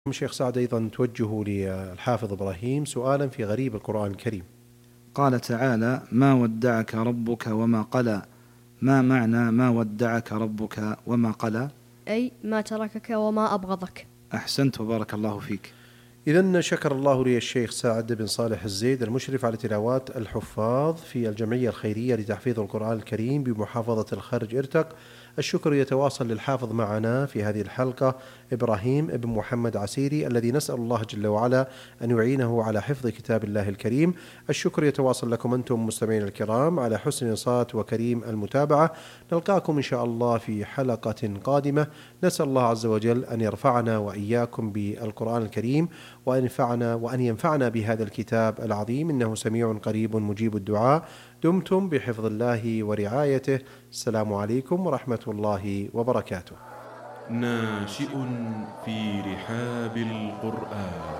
شيخ سعد أيضا توجه للحافظ إبراهيم سؤالا في غريب القرآن الكريم. قال تعالى: ما ودعك ربك وما قلى. ما معنى ما ودعك ربك وما قلى؟ أي ما تركك وما أبغضك. أحسنت وبارك الله فيك. إذن شكر الله لي الشيخ سعد بن صالح الزيد المشرف على تلاوات الحفاظ في الجمعية الخيرية لتحفيظ القرآن الكريم بمحافظة الخرج إرتق. الشكر يتواصل للحافظ معنا في هذه الحلقة إبراهيم بن محمد عسيري الذي نسأل الله جل وعلا أن يعينه على حفظ كتاب الله الكريم. الشكر يتواصل لكم أنتم مستمعين الكرام على حسن الإنصات وكريم المتابعة. نلقاكم إن شاء الله في حلقة قادمة. نسأل الله عز وجل أن يرفعنا وإياكم بالقرآن الكريم وأن ينفعنا بهذا الكتاب العظيم، إنه سميع قريب مجيب الدعاء. دمتم بحفظ الله ورعايته. السلام عليكم ورحمة الله وبركاته. ناشئ في رحاب القرآن.